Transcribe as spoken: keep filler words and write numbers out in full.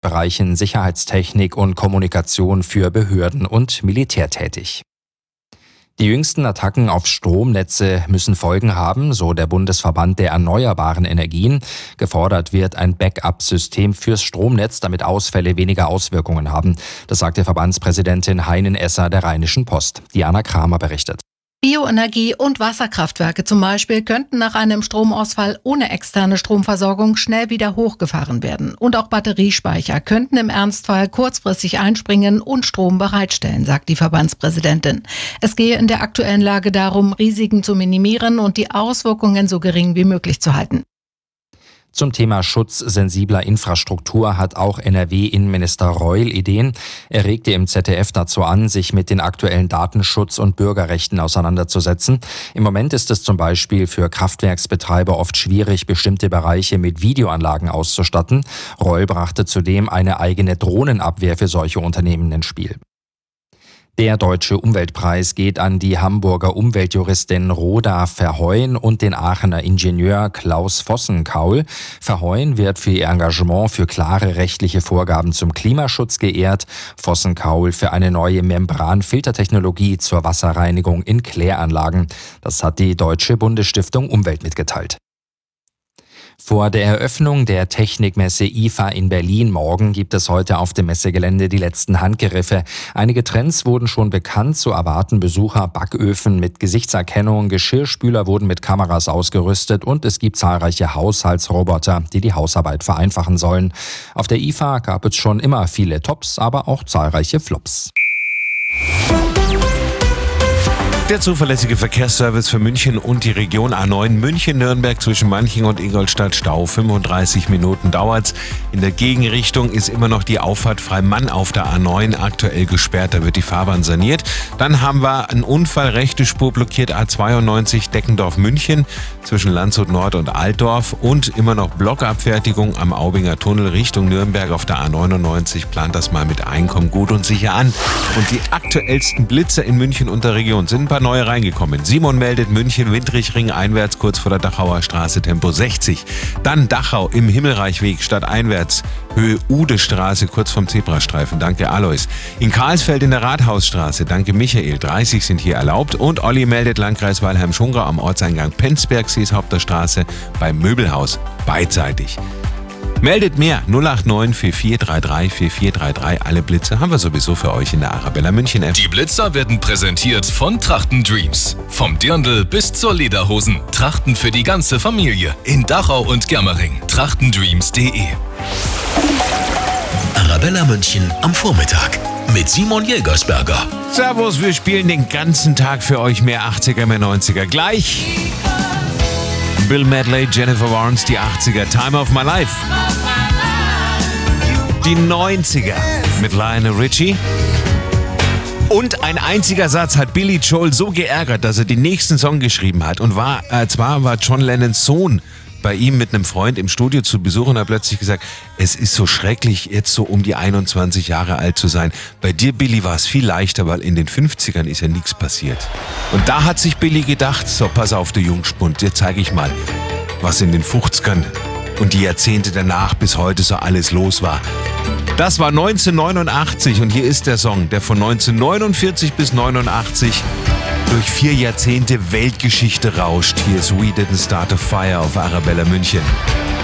Bereichen Sicherheitstechnik und Kommunikation für Behörden und Militär tätig. Die jüngsten Attacken auf Stromnetze müssen Folgen haben, so der Bundesverband der erneuerbaren Energien. Gefordert wird ein Backup-System fürs Stromnetz, damit Ausfälle weniger Auswirkungen haben. Das sagte Verbandspräsidentin Heinen-Esser der Rheinischen Post. Diana Kramer berichtet. Bioenergie und Wasserkraftwerke zum Beispiel könnten nach einem Stromausfall ohne externe Stromversorgung schnell wieder hochgefahren werden. Und auch Batteriespeicher könnten im Ernstfall kurzfristig einspringen und Strom bereitstellen, sagt die Verbandspräsidentin. Es gehe in der aktuellen Lage darum, Risiken zu minimieren und die Auswirkungen so gering wie möglich zu halten. Zum Thema Schutz sensibler Infrastruktur hat auch N R W-Innenminister Reul Ideen. Er regte im Z D F dazu an, sich mit den aktuellen Datenschutz- und Bürgerrechten auseinanderzusetzen. Im Moment ist es zum Beispiel für Kraftwerksbetreiber oft schwierig, bestimmte Bereiche mit Videoanlagen auszustatten. Reul brachte zudem eine eigene Drohnenabwehr für solche Unternehmen ins Spiel. Der Deutsche Umweltpreis geht an die Hamburger Umweltjuristin Rhoda Verheuen und den Aachener Ingenieur Klaus Vossenkaul. Verheuen wird für ihr Engagement für klare rechtliche Vorgaben zum Klimaschutz geehrt, Vossenkaul für eine neue Membranfiltertechnologie zur Wasserreinigung in Kläranlagen. Das hat die Deutsche Bundesstiftung Umwelt mitgeteilt. Vor der Eröffnung der Technikmesse I F A in Berlin morgen gibt es heute auf dem Messegelände die letzten Handgriffe. Einige Trends wurden schon bekannt, so erwarten Besucher Backöfen mit Gesichtserkennung, Geschirrspüler wurden mit Kameras ausgerüstet und es gibt zahlreiche Haushaltsroboter, die die Hausarbeit vereinfachen sollen. Auf der I F A gab es schon immer viele Tops, aber auch zahlreiche Flops. Der zuverlässige Verkehrsservice für München und die Region A neun München-Nürnberg zwischen Manching und Ingolstadt Stau. fünfunddreißig Minuten dauert's. In der Gegenrichtung ist immer noch die Auffahrt Freimann auf der A neun aktuell gesperrt. Da wird die Fahrbahn saniert. Dann haben wir einen Unfall, rechte Spur blockiert A zweiundneunzig Deckendorf-München zwischen Landshut Nord und Altdorf und immer noch Blockabfertigung am Aubinger Tunnel Richtung Nürnberg auf der A neunundneunzig. Plant das mal mit Einkommen gut und sicher an. Und die aktuellsten Blitze in München und der Region sind ein paar neue reingekommen. Simon meldet München Windrichring einwärts kurz vor der Dachauer Straße Tempo sechzig. Dann Dachau im Himmelreichweg stadteinwärts Höhe Udestraße kurz vom Zebrastreifen. Danke Alois. In Karlsfeld in der Rathausstraße. Danke Michael. dreißig sind hier erlaubt. Und Olli meldet Landkreis Weilheim-Schongau am Ortseingang Penzberg Seeshaupter Straße beim Möbelhaus beidseitig. Meldet mehr null acht neun vier vier drei drei vier vier drei drei. Alle Blitze haben wir sowieso für euch in der Arabella München App. Die Blitzer werden präsentiert von Trachten Dreams. Vom Dirndl bis zur Lederhosen. Trachten für die ganze Familie. In Dachau und Germering. trachtendreams punkt de. Arabella München am Vormittag mit Simon Jägersberger. Servus, wir spielen den ganzen Tag für euch mehr achtziger, mehr neunziger. Gleich Bill Medley, Jennifer Warnes, die achtziger, Time of My Life. Die neunziger mit Lionel Richie. Und ein einziger Satz hat Billy Joel so geärgert, dass er den nächsten Song geschrieben hat. Und war, äh, zwar war John Lennons Sohn bei ihm mit einem Freund im Studio zu Besuch und hat plötzlich gesagt, es ist so schrecklich, jetzt so um die einundzwanzig Jahre alt zu sein. Bei dir, Billy, war es viel leichter, weil in den fünfzigern ist ja nichts passiert. Und da hat sich Billy gedacht, so pass auf, du Jungspund, dir zeige ich mal, was in den fünfzigern und die Jahrzehnte danach bis heute so alles los war. Das war neunzehnhundertneunundachtzig und hier ist der Song, der von neunzehnhundertneunundvierzig bis neunundachtzig durch vier Jahrzehnte Weltgeschichte rauscht. Hier ist We Didn't Start a Fire auf Arabella München.